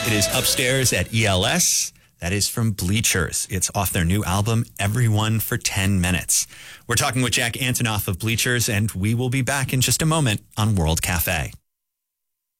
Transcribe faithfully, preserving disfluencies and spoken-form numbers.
It is Upstairs at E L S. That is from Bleachers. It's off their new album, Everyone for ten minutes. We're talking with Jack Antonoff of Bleachers, and we will be back in just a moment on World Cafe.